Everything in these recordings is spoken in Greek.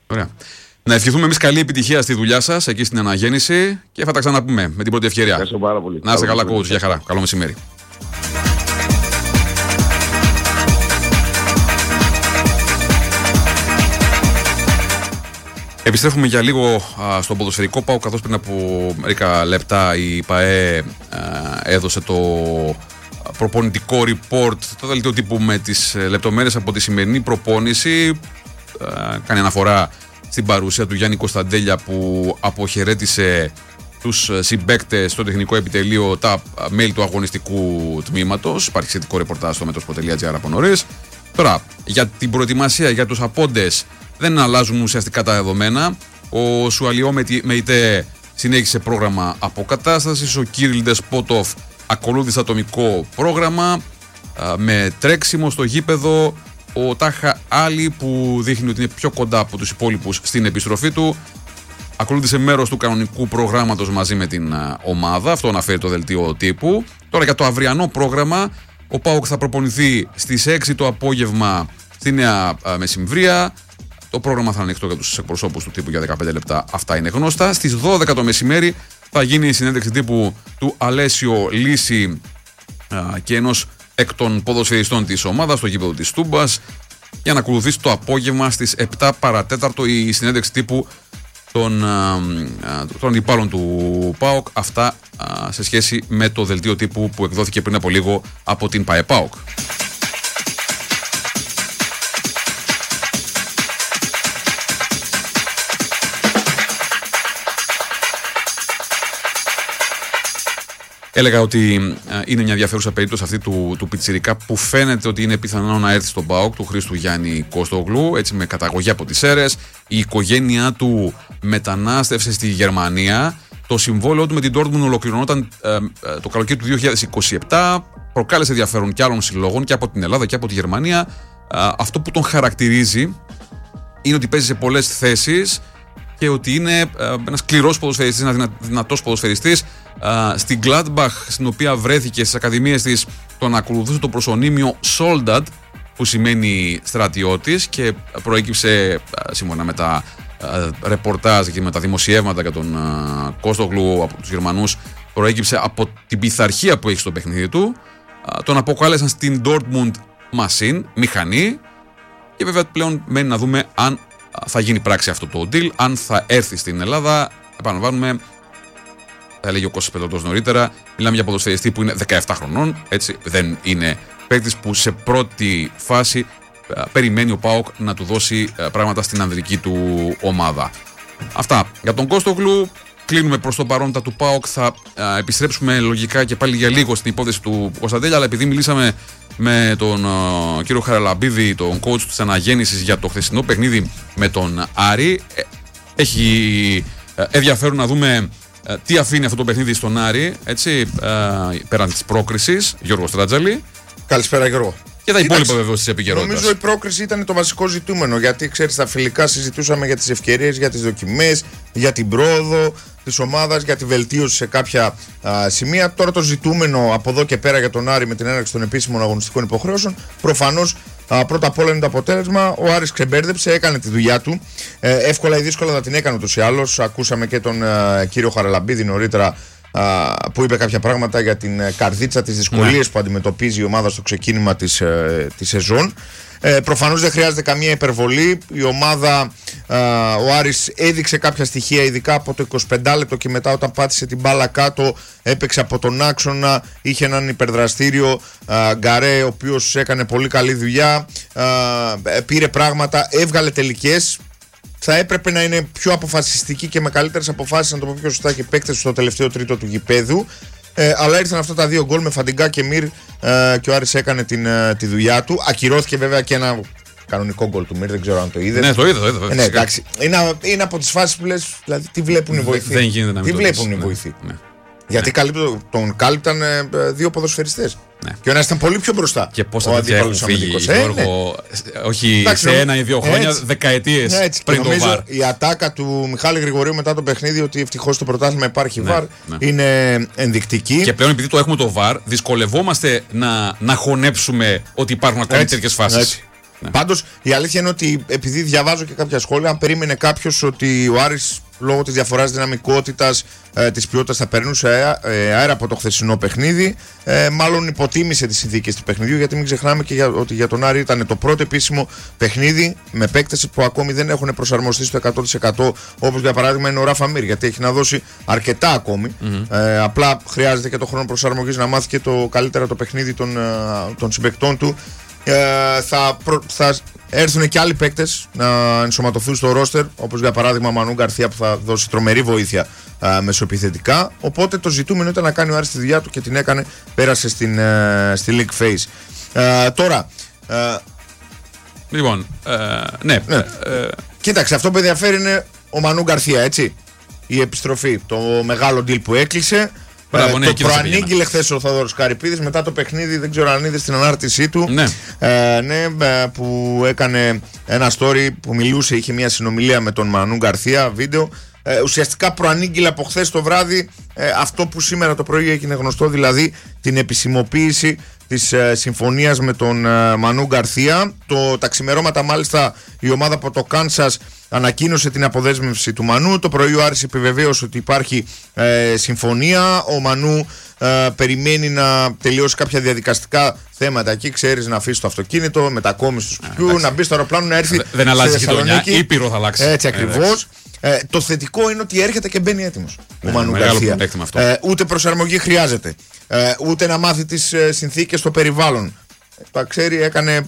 Ωραία. Να ευχηθούμε εμείς καλή επιτυχία στη δουλειά σας, εκεί στην αναγέννηση και θα τα ξαναπούμε με την πρώτη ευκαιρία. Ευχαριστώ πάρα πολύ. Να είστε καλά, coach. Γεια χαρά. Καλό μεσημέρι. Επιστρέφουμε για λίγο στον ποδοσφαιρικό ΠΑΟΚ, καθώς πριν από μερικά λεπτά η ΠΑΕ έδωσε το προπονητικό report, το δελτίο τύπου με τις λεπτομέρειες από τη σημερινή προπόνηση. Κάνει αναφορά στην παρουσία του Γιάννη Κωνσταντέλια, που αποχαιρέτησε τους συμπαίκτες στο τεχνικό επιτελείο, τα μέλη του αγωνιστικού τμήματος. Υπάρχει σχετικό ρεπορτάζ στο metros.gr από νωρίς. Τώρα, για την προετοιμασία για τους απόντες δεν αλλάζουν ουσιαστικά τα δεδομένα. Ο Σουαλιό Μεϊτέ συνέχισε πρόγραμμα αποκατάστασης. Ο Κύριλ Ντεσπότοφ ακολούθησε ατομικό πρόγραμμα με τρέξιμο στο γήπεδο. Ο Τάχα Άλλη, που δείχνει ότι είναι πιο κοντά από τους υπόλοιπους στην επιστροφή του, ακολούθησε μέρος του κανονικού προγράμματος μαζί με την ομάδα. Αυτό αναφέρει το δελτίο τύπου. Τώρα για το αυριανό πρόγραμμα, ο ΠΑΟΚ θα προπονηθεί στις 6 το απόγευμα στη Νέα Μεσημβρία. Το πρόγραμμα θα είναι ανοιχτό για τους εκπροσώπους του τύπου για 15 λεπτά. Αυτά είναι γνώστα. Στις 12 το μεσημέρι θα γίνει η συνέντευξη τύπου του Αλέσιο Λύση και ενός εκ των ποδοσφαιριστών της ομάδας στο γήπεδο της Τούμπας, για να ακολουθήσει το απόγευμα στις 7 παρατέταρτο η συνέντευξη τύπου των αντιπάλων του ΠΑΟΚ. Αυτά σε σχέση με το δελτίο τύπου που εκδόθηκε πριν από λίγο από την ΠΑΕ ΠΑΟΚ. Έλεγα ότι είναι μια ενδιαφέρουσα περίπτωση αυτή του πιτσιρικά, που φαίνεται ότι είναι πιθανό να έρθει στον ΠΑΟΚ, του Χρήστου Γιάννη Κωστογλου, έτσι με καταγωγή από τις Σέρρες. Η οικογένειά του μετανάστευσε στη Γερμανία. Το συμβόλαιο του με την Dortmund ολοκληρωνόταν το καλοκαίρι του 2027. Προκάλεσε ενδιαφέρον και άλλων συλλόγων και από την Ελλάδα και από τη Γερμανία. Αυτό που τον χαρακτηρίζει είναι ότι παίζει σε πολλές θέσεις και ότι είναι ένας σκληρός ποδοσφαιριστής, ένας δυνατός ποδοσφαιριστής. Στην Gladbach, στην οποία βρέθηκε στις ακαδημίες της, τον ακολουθούσε το προσωνύμιο Soldat, που σημαίνει στρατιώτης, και προέκυψε, σύμφωνα με τα ρεπορτάζ και με τα δημοσιεύματα για τον Κόστογλου από τους Γερμανούς, προέκυψε από την πειθαρχία που έχει στο παιχνίδι του. Τον αποκάλεσαν στην Dortmund Machine, μηχανή, και βέβαια πλέον μένει να δούμε αν θα γίνει πράξη αυτό το deal, αν θα έρθει στην Ελλάδα. Επαναλαμβάνουμε, θα έλεγε ο Κώστας Πετροτός νωρίτερα, μιλάμε για ποδοσφαιριστή που είναι 17 χρονών, έτσι, δεν είναι παίκτης που σε πρώτη φάση περιμένει ο ΠΑΟΚ να του δώσει πράγματα στην ανδρική του ομάδα. Αυτά για τον Κόστογλου. Κλείνουμε προς το παρόν τα του ΠΑΟΚ. Θα επιστρέψουμε λογικά και πάλι για λίγο στην υπόθεση του Κωνσταντέλια, αλλά επειδή μιλήσαμε με τον κύριο Χαραλαμπίδη, τον coach της αναγέννησης, για το χθεσινό παιχνίδι με τον Άρη, έχει ενδιαφέρον να δούμε τι αφήνει αυτό το παιχνίδι στον Άρη, έτσι, πέραν της πρόκρισης. Γιώργος Τράτζαλη. Καλησπέρα, Γιώργο. Και τα υπόλοιπα βεβαίως της επικαιρότητας. Νομίζω η πρόκριση ήταν το βασικό ζητούμενο, γιατί ξέρεις, στα φιλικά συζητούσαμε για τις ευκαιρίες, για τις δοκιμές, για την πρόοδο της ομάδας, για τη βελτίωση σε κάποια σημεία. Τώρα το ζητούμενο από εδώ και πέρα για τον Άρη με την έναρξη των επίσημων αγωνιστικών υποχρέωσεων, προφανώς πρώτα απ' όλα είναι το αποτέλεσμα. Ο Άρης ξεμπέρδεψε, έκανε τη δουλειά του. Εύκολα ή δύσκολα θα την έκανε ούτως ή άλλως. Ακούσαμε και τον κύριο Χαραλαμπίδη νωρίτερα, που είπε κάποια πράγματα για την καρδίτσα, τις δυσκολίες που αντιμετωπίζει η ομάδα στο ξεκίνημα της σεζόν. Προφανώς δεν χρειάζεται καμία υπερβολή. Η ομάδα, ο Άρης έδειξε κάποια στοιχεία, ειδικά από το 25 λεπτό και μετά, όταν πάτησε την μπάλα κάτω, έπαιξε από τον άξονα, είχε έναν υπερδραστήριο Γκαρέ, ο οποίος έκανε πολύ καλή δουλειά, πήρε πράγματα, έβγαλε τελικές. Θα έπρεπε να είναι πιο αποφασιστική και με καλύτερες αποφάσεις, να το πω πιο σωστά, και παίκτες στο τελευταίο τρίτο του γηπέδου. Αλλά ήρθαν αυτά τα δύο γκολ με Φαντιγκά και Μυρ, και ο Άρης έκανε τη δουλειά του. Ακυρώθηκε βέβαια και ένα κανονικό γκολ του Μυρ, δεν ξέρω αν το είδες. Ναι, το είδα. Ναι, εντάξει. Είναι από τις φάσεις που λες, δηλαδή τι βλέπουν οι βοηθοί. Δεν γίνεται να μην τι βλέπουν οι βοηθοί. Ναι. Γιατί τον κάλυπταν δύο ποδοσφαιριστές. Ναι. Και ο ένας ήταν πολύ πιο μπροστά. Και πώς θα έχουν φύγει, Γιώργο, όχι σε ένα ή δύο χρόνια, δεκαετίες πριν το VAR. Η ατάκα του Μιχάλη Γρηγορίου μετά το παιχνίδι, ότι ευτυχώς στο πρωτάθλημα υπάρχει VAR, είναι ενδεικτική. Και πλέον, επειδή το έχουμε το VAR, δυσκολευόμαστε να χωνέψουμε ότι υπάρχουν ακόμη τέτοιες φάσεις. Ναι. Πάντως η αλήθεια είναι ότι επειδή διαβάζω και κάποια σχόλια, αν περίμενε κάποιος ότι ο Άρης λόγω της διαφοράς δυναμικότητας, της ποιότητας θα περνούσε αέρα από το χθεσινό παιχνίδι, μάλλον υποτίμησε τις συνθήκες του παιχνιδιού, γιατί μην ξεχνάμε και ότι για τον Άρη ήταν το πρώτο επίσημο παιχνίδι με παίκτες που ακόμη δεν έχουν προσαρμοστεί στο 100%, όπως για παράδειγμα είναι ο Ράφα Μίρ, γιατί έχει να δώσει αρκετά ακόμη. Απλά χρειάζεται και το χρόνο προσαρμογής να μάθει και καλύτερα το παιχνίδι των συμπαικτών του. Θα έρθουν και άλλοι παίκτες να ενσωματωθούν στο ρόστερ, όπως για παράδειγμα ο Μανού Γκαρθία που θα δώσει τρομερή βοήθεια μεσοεπιθετικά. Οπότε το ζητούμενο ήταν να κάνει ο Άρης τη δουλειά του και την έκανε, πέρασε στη League Phase. Τώρα. Λοιπόν, ναι. Κοίταξε, αυτό που ενδιαφέρει είναι ο Μανού Γκαρθία, έτσι. Η επιστροφή, το μεγάλο deal που έκλεισε. Το προανήγγειλε χθες ο Θοδωρής Καρυπίδης μετά το παιχνίδι, δεν ξέρω αν είδες την ανάρτησή του. Που έκανε ένα story που μιλούσε, είχε μια συνομιλία με τον Μανού Γκαρθία, βίντεο. Ουσιαστικά προανήγγειλε από χθες το βράδυ αυτό που σήμερα το πρωί έγινε γνωστό, δηλαδή την επισημοποίηση της συμφωνίας με τον Μανού Γκαρθία. Τα ξημερώματα μάλιστα η ομάδα από το Κάνσας ανακοίνωσε την αποδέσμευση του Μανού. Το πρωί ο Άρης επιβεβαίωσε ότι υπάρχει συμφωνία. Ο Μανού περιμένει να τελειώσει κάποια διαδικαστικά θέματα εκεί. Ξέρεις, να αφήσει το αυτοκίνητο, μετακόμιση του σπιτιού, να μπει στο αεροπλάνο, να έρθει. Δεν αλλάζει στη Θεσσαλονίκη. Ήπειρο θα αλλάξει. Έτσι ακριβώς. Το θετικό είναι ότι έρχεται και μπαίνει έτοιμος ο Μανού Γκαρθία. Ούτε προσαρμογή χρειάζεται. Ούτε να μάθει τις συνθήκες στο περιβάλλον. Τα ξέρει, έκανε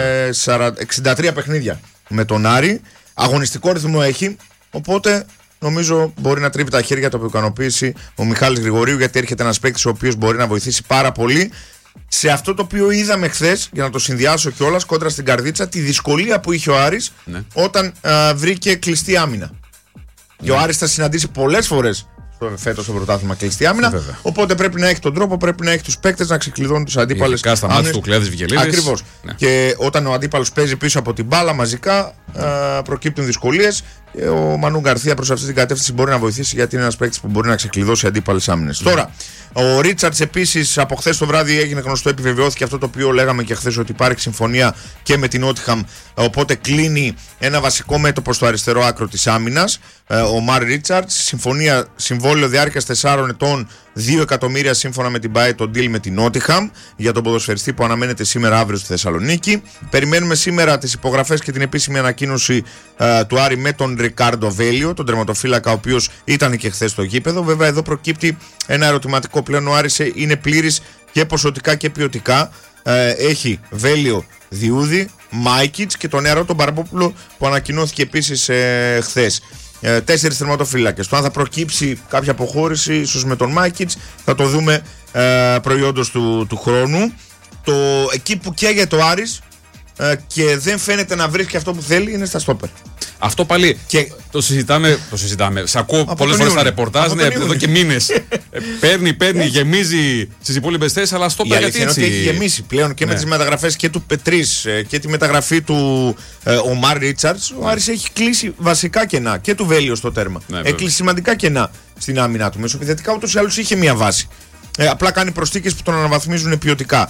63 παιχνίδια με τον Άρη. Αγωνιστικό ρυθμό έχει. Οπότε νομίζω μπορεί να τρίβει τα χέρια του από ικανοποίηση ο Μιχάλης Γρηγορίου, γιατί έρχεται ένας παίκτης ο οποίος μπορεί να βοηθήσει πάρα πολύ σε αυτό το οποίο είδαμε χθες, για να το συνδυάσω κιόλας κόντρα στην Καρδίτσα, τη δυσκολία που είχε ο Άρης όταν βρήκε κλειστή άμυνα. Και ο Άρης θα συναντήσει πολλές φορές φέτος στο πρωτάθλημα κλειστή άμυνα. Οπότε πρέπει να έχει τον τρόπο, πρέπει να έχει τους παίκτες να ξεκλειδώνουν τους αντίπαλες. Ειδικά στα μάτια του Κλέδης Βιγελίδης. Ακριβώς. Ναι. Και όταν ο αντίπαλος παίζει πίσω από την μπάλα μαζικά, προκύπτουν δυσκολίες. Ο Μανού Γκαρθία προς αυτή την κατεύθυνση μπορεί να βοηθήσει, γιατί είναι ένας παίκτης που μπορεί να ξεκλειδώσει αντίπαλες άμυνες. Τώρα, ο Ρίτσαρτς επίσης από χθες το βράδυ έγινε γνωστό, επιβεβαιώθηκε αυτό το οποίο λέγαμε και χθες, ότι υπάρχει συμφωνία και με την Νότιχαμ. Οπότε κλείνει ένα βασικό μέτωπο στο αριστερό άκρο της άμυνας. Ο Μαρ Ρίτσαρτς, συμφωνία, συμβόλαιο διάρκειας 4 ετών, 2 εκατομμύρια σύμφωνα με την ΠΑΕ, το deal με την Νότιχαμ για τον ποδοσφαιριστή που αναμένεται σήμερα αύριο στη Θεσσαλονίκη. Περιμένουμε σήμερα τις υπογραφές και την επίσημη ανακοίνωση του Άρη με τον Ρικάρντο Βέλιο, τον τερματοφύλακα, ο οποίος ήταν και χθες στο γήπεδο. Βέβαια, εδώ προκύπτει ένα ερωτηματικό πλέον. Ο Άρης είναι πλήρης και ποσοτικά και ποιοτικά. Έχει Βέλιο, Διούδη, Μάικιτς και τον νεαρό τον Μπαρμπόπουλο που ανακοινώθηκε επίσης χθες. 4 τερματοφύλακες. Το αν θα προκύψει κάποια αποχώρηση, ίσως με τον Μάικιτς, θα το δούμε προϊόντος του χρόνου. Εκεί που καίγεται ο Άρης και δεν φαίνεται να βρίσκει αυτό που θέλει, είναι στα στόπερ. Αυτό πάλι και το συζητάμε. Σε ακούω πολλές φορές στα ρεπορτάζ, εδώ και μήνες. Παίρνει, γεμίζει στις υπόλοιπες θέσεις, αλλά στο πέρα γιατί έτσι. Έχει γεμίσει πλέον και με τις μεταγραφές και του Πετρίς και τη μεταγραφή του Ομάρ Ρίτσαρτς. Ο Άρης έχει κλείσει βασικά κενά, και του Βέλιο στο τέρμα. Έκλεισε σημαντικά κενά στην άμυνα του. Μεσοπιθετικά ούτως ή άλλως είχε μία βάση. Απλά κάνει προσθήκες που τον αναβαθμίζουν ποιοτικά.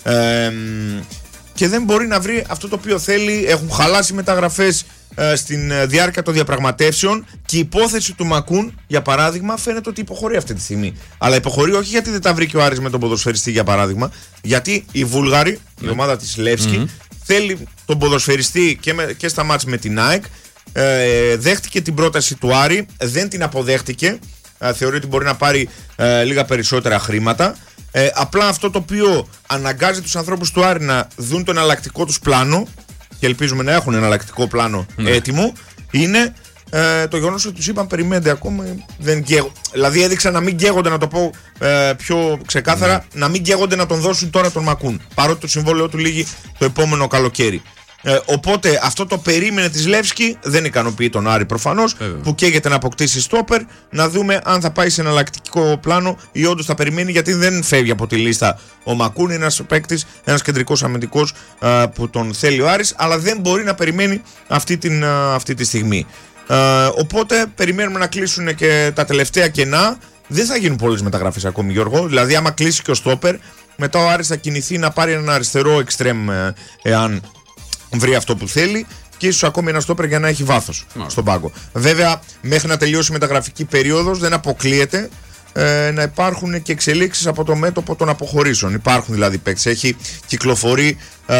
Και δεν μπορεί να βρει αυτό το οποίο θέλει. Έχουν χαλάσει μεταγραφές στην διάρκεια των διαπραγματεύσεων, και η υπόθεση του Μακούν, για παράδειγμα, φαίνεται ότι υποχωρεί αυτή τη στιγμή. Αλλά υποχωρεί όχι γιατί δεν τα βρήκε ο Άρης με τον ποδοσφαιριστή, για παράδειγμα, γιατί η Βούλγαρη, η ομάδα της Λεύσκη, θέλει τον ποδοσφαιριστή και στα μάτς με την ΑΕΚ. Δέχτηκε την πρόταση του Άρη, δεν την αποδέχτηκε. Θεωρεί ότι μπορεί να πάρει λίγα περισσότερα χρήματα. Απλά αυτό το οποίο αναγκάζει τους ανθρώπους του Άρη να δουν το εναλλακτικό τους πλάνο, και ελπίζουμε να έχουν εναλλακτικό πλάνο έτοιμο, είναι το γεγονός ότι τους είπαν περιμένετε ακόμα. Δηλαδή έδειξαν να μην καίγονται, να το πω πιο ξεκάθαρα, να μην καίγονται να τον δώσουν τώρα τον Μακούν, παρότι το συμβόλαιο του λύγει το επόμενο καλοκαίρι. Οπότε αυτό το περίμενε της Λεύσκη, δεν ικανοποιεί τον Άρη προφανώς, που καίγεται να αποκτήσει στόπερ. Να δούμε αν θα πάει σε εναλλακτικό πλάνο ή όντως θα περιμένει, γιατί δεν φεύγει από τη λίστα ο Μακούν. Είναι ένας παίκτης, ένας κεντρικός αμυντικός που τον θέλει ο Άρης, αλλά δεν μπορεί να περιμένει αυτή τη στιγμή. Οπότε περιμένουμε να κλείσουν και τα τελευταία κενά. Δεν θα γίνουν πολλές μεταγραφές ακόμη, Γιώργο. Δηλαδή, άμα κλείσει και ο στόπερ, μετά ο Άρης θα κινηθεί να πάρει έναν αριστερό εξτρέμ, εάν βρει αυτό που θέλει και ίσως ακόμη ένα στόπερ για να έχει βάθος στον πάγκο. Βέβαια, μέχρι να τελειώσει η μεταγραφική περίοδος δεν αποκλείεται να υπάρχουν και εξελίξεις από το μέτωπο των αποχωρήσεων. Υπάρχουν δηλαδή παίκτες. Έχει κυκλοφορεί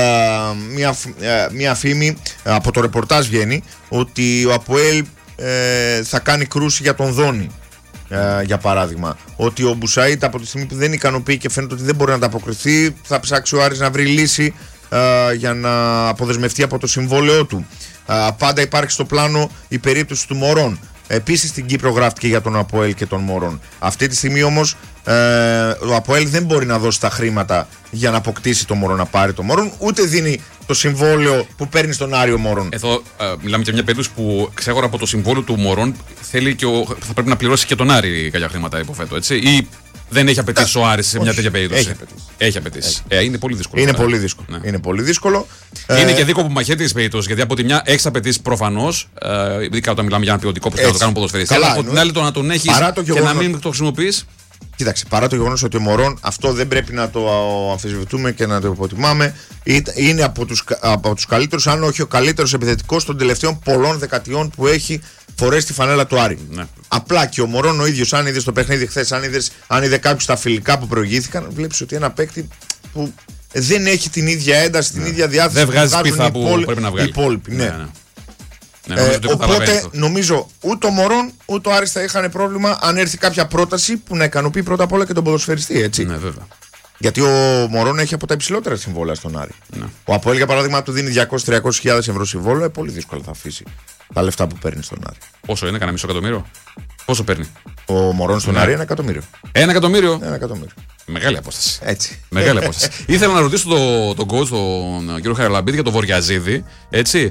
μια φήμη, από το ρεπορτάζ βγαίνει, ότι ο ΑΠΟΕΛ θα κάνει κρούση για τον Δόνη. Για παράδειγμα, ότι ο Μπουσαΐτ από τη στιγμή που δεν ικανοποιεί και φαίνεται ότι δεν μπορεί να ανταποκριθεί, θα ψάξει ο Άρης να βρει λύση για να αποδεσμευτεί από το συμβόλαιό του. Πάντα υπάρχει στο πλάνο η περίπτωση του Μωρών. Επίσης στην Κύπρο γράφτηκε για τον ΑΠΟΕΛ και τον Μωρών. Αυτή τη στιγμή όμως ο ΑΠΟΕΛ δεν μπορεί να δώσει τα χρήματα για να αποκτήσει το Μωρών, να πάρει το Μωρών, ούτε δίνει το συμβόλαιο που παίρνει στον Άριο Μωρών. Εδώ μιλάμε για μια περίπτωση που ξέχωρα από το συμβόλαιο του Μωρών θέλει και θα πρέπει να πληρώσει και τον Άρη κάποια χρήματα, υποθέτω, έτσι. Ή δεν έχει απαιτήσει ο Άρης σε μια τέτοια περίπτωση? Έχει απαιτήσει. Είναι πολύ δύσκολο. Είναι πολύ δύσκολο. Είναι και δίκο που μαχαίρει τις περιπτώσεις. Γιατί από τη μια έχει απαιτήσει προφανώς, ειδικά όταν μιλάμε για ένα ποιοτικό που θέλει να το κάνουν ποδοσφαιριστή. Αλλά από την άλλη το να τον έχει και να μην το χρησιμοποιείς. Κοίταξε, παρά το γεγονός ότι ο Μωρών, αυτό δεν πρέπει να το αμφισβητούμε και να το υποτιμάμε, είναι από τους καλύτερους, αν όχι ο καλύτερος επιθετικός των τελευταίων πολλών δεκαετιών που έχει φορέσει τη φανέλα του Άρη. Ναι. Απλά και ο Μωρών ο ίδιος, αν είδες το παιχνίδι χθες, αν είδε κάποιους τα φιλικά που προηγήθηκαν, βλέπεις ότι ένα παίκτη που δεν έχει την ίδια ένταση, την ίδια διάθεση. Δεν βγάζει πίθα που πρέπει να βγάλει. Οπότε νομίζω ούτε ο Μωρών ούτε ο Άρης θα είχαν πρόβλημα αν έρθει κάποια πρόταση που να ικανοποιεί πρώτα απ' όλα και τον ποδοσφαιριστή, έτσι. Ναι, βέβαια. Γιατί ο Μωρών έχει από τα υψηλότερα συμβόλαια στον Άρη. Ναι. Ο ΑΠΟΕΛ για παράδειγμα του δίνει 200-300 ευρώ συμβόλαιο, πολύ δύσκολα θα αφήσει τα λεφτά που παίρνει στον Άρη. Πόσο είναι, κανένα μισό εκατομμύριο? Πόσο παίρνει ο Μωρών στον Άρη? 1 εκατομμύριο. 1 εκατομμύριο. 1 εκατομμύριο. Μεγάλη απόσταση. Έτσι. Μεγάλη απόσταση. Ήθελα να ρωτήσω τον coach, τον κύριο Χαραλαμπίδη, για τον Βοριαζίδη. Έτσι.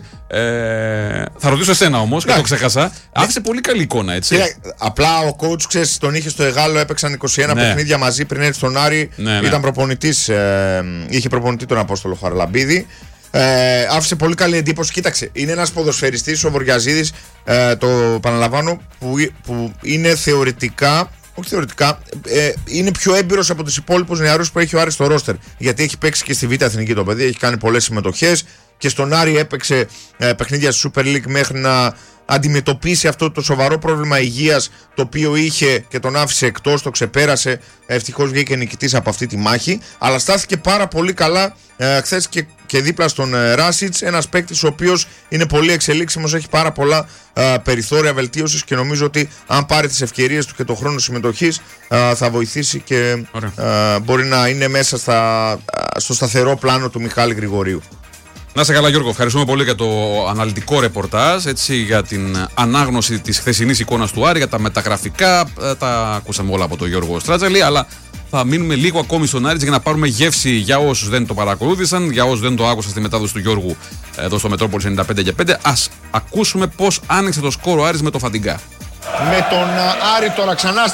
Θα ρωτήσω εσένα όμως, και το ξέχασα. Άφησε πολύ καλή εικόνα, έτσι. Απλά ο coach, ξέρεις, τον είχε στο Εγάλο, έπαιξαν 21 παιχνίδια μαζί πριν έρθει στον Άρη. Ήταν προπονητής, είχε προπονητή τον Απόστολο Χαραλαμπίδη. Άφησε πολύ καλή εντύπωση. Κοίταξε, είναι ένας ποδοσφαιριστής ο Βοριαζίδης, το επαναλαμβάνω, που είναι θεωρητικά. Όχι θεωρητικά, είναι πιο έμπειρος από τους υπόλοιπους νεαρούς που έχει ο Άρης στο ρόστερ. Γιατί έχει παίξει και στη Β' Εθνική το παιδί, έχει κάνει πολλές συμμετοχές και στον Άρη έπαιξε παιχνίδια στη Super League μέχρι να αντιμετωπίσει αυτό το σοβαρό πρόβλημα υγείας το οποίο είχε και τον άφησε εκτός, το ξεπέρασε. Ευτυχώς βγήκε νικητής από αυτή τη μάχη. Αλλά στάθηκε πάρα πολύ καλά χθες και δίπλα στον Ράσιτς, ένας παίκτης ο οποίος είναι πολύ εξελίξιμος, έχει πάρα πολλά περιθώρια βελτίωσης και νομίζω ότι αν πάρει τις ευκαιρίες του και τον χρόνο συμμετοχής θα βοηθήσει και μπορεί να είναι μέσα στο σταθερό πλάνο του Μιχάλη Γρηγορίου. Να είσαι καλά, Γιώργο. Ευχαριστούμε πολύ για το αναλυτικό ρεπορτάζ, έτσι, για την ανάγνωση της χθεσινής εικόνας του Άρη, για τα μεταγραφικά. Τα ακούσαμε όλα από τον Γιώργο Στράτζαλη, αλλά θα μείνουμε λίγο ακόμη στον Άρη για να πάρουμε γεύση για όσους δεν το παρακολούθησαν, για όσους δεν το άκουσαν στη μετάδοση του Γιώργου εδώ στο Μετρόπολης 95/5. Ας ακούσουμε πώς άνοιξε το σκορ ο Άρης με το Φαντιγκά. Με τον Άρη τώρα ξανά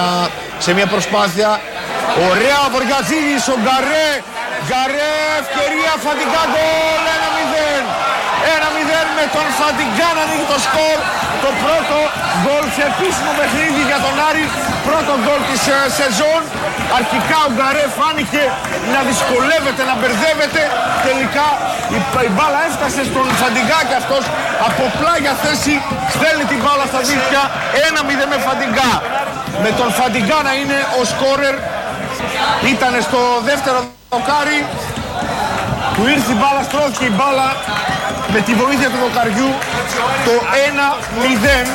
σε μια προσπάθεια. Ωραία, Βοριαζίδης, ο Γκαρέ. Γκαρέ, ευκαιρία, Φαντιγκά, γκολ, 1-0. 1-0 με τον Φαντιγκά να ανοίγει το σκορ. Το πρώτο γκολ σε επίσημο παιχνίδι για τον Άρη. Πρώτο γκολ της σεζόν. Αρχικά ο Γκαρέ φάνηκε να δυσκολεύεται, να μπερδεύεται. Τελικά η μπάλα έφτασε στον Φαντιγκά και αυτός από πλάγια θέση στέλνει την μπάλα στα δίχτυα. 1-0 με Φαντιγκά. Με τον Φαντιγκά να είναι ο σκόρερ. Ήταν στο δεύτερο δοκάρι. Του ήρθε η μπάλα, στρώθηκε η μπάλα με τη βοήθεια του δοκαριού. Το 1-0.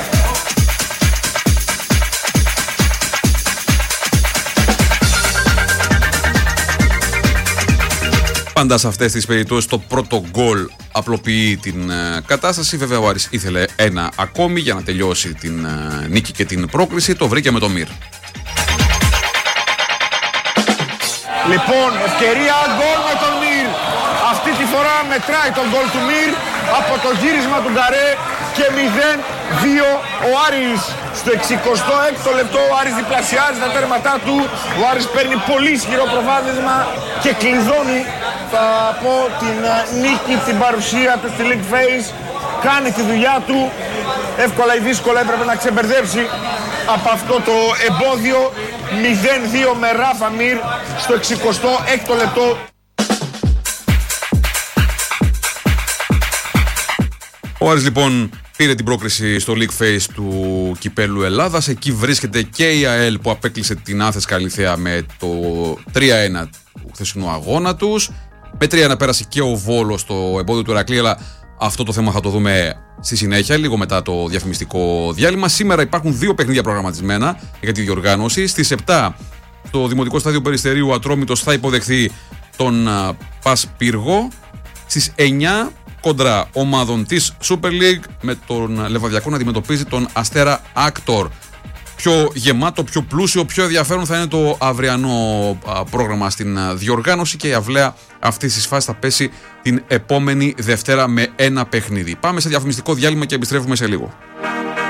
Πάντα σε αυτές τις περιπτώσεις το πρώτο γκολ απλοποιεί την κατάσταση. Βέβαια ο Άρης ήθελε ένα ακόμη για να τελειώσει την νίκη και την πρόκληση. Το βρήκε με το Μυρ. Λοιπόν, ευκαιρία γκολ με τον Μυρ. Αυτή τη φορά μετράει τον γκολ του Μυρ από το γύρισμα του Γκαρέ και 0-2 ο Άρης. Στο 66ο λεπτό ο Άρης διπλασιάζει τα τέρματά του. Ο Άρης παίρνει πολύ ισχυρό προβάδισμα και κλειδώνει, θα πω, την νίκη, την παρουσία του στη League Phase. Κάνει τη δουλειά του. Εύκολα ή δύσκολα έπρεπε να ξεμπερδέψει από αυτό το εμπόδιο. 0-2 με Ράφα Μυρ στο 66ο λεπτό. Ο Άρης λοιπόν πήρε την πρόκριση στο League Phase του Κυπέλλου Ελλάδας. Εκεί βρίσκεται και η ΑΕΛ που απέκλεισε την Άθες Καλιθέα με το 3-1 του χθεσινού αγώνα τους. Με 3-1 πέρασε και ο Βόλος στο εμπόδιο του Ηρακλή, αλλά αυτό το θέμα θα το δούμε στη συνέχεια, λίγο μετά το διαφημιστικό διάλειμμα. Σήμερα υπάρχουν 2 παιχνίδια προγραμματισμένα για τη διοργάνωση. Στις 7 το Δημοτικό Στάδιο Περιστερίου ο Ατρόμητος θα υποδεχθεί τον ΠΑΣ Πύργο. Στις 9 κόντρα ομάδων της Super League, με τον Λεβαδιακό να αντιμετωπίζει τον Αστέρα Άκτορ. Πιο γεμάτο, πιο πλούσιο, πιο ενδιαφέρον θα είναι το αυριανό πρόγραμμα στην διοργάνωση και η αυλαία αυτής της φάσης θα πέσει την επόμενη Δευτέρα με 1 παιχνίδι. Πάμε σε διαφημιστικό διάλειμμα και επιστρέφουμε σε λίγο.